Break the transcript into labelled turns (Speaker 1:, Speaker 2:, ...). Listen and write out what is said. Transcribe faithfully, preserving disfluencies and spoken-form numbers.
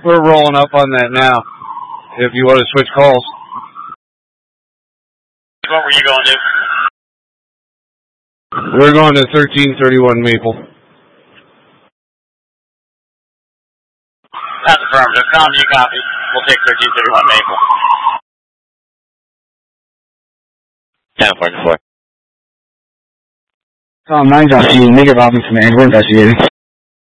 Speaker 1: We're rolling up on that now. If you want to switch calls.
Speaker 2: What were you going to?
Speaker 1: We're going to thirteen thirty-one Maple.
Speaker 2: That's affirmative. Tom, you copy. We'll take thirteen thirty-one Maple. ten forty-four.
Speaker 3: Tom, nine Josh, you make a copy, command. We're investigating.